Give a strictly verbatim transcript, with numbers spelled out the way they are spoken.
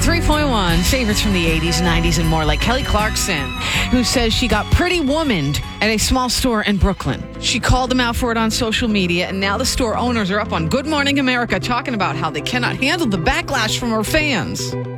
three point one, favorites from the eighties, nineties, and more, like Kelly Clarkson, who says she got pretty womaned at a small store in Brooklyn. She called them out for it on social media, and now the store owners are up on Good Morning America talking about how they cannot handle the backlash from her fans.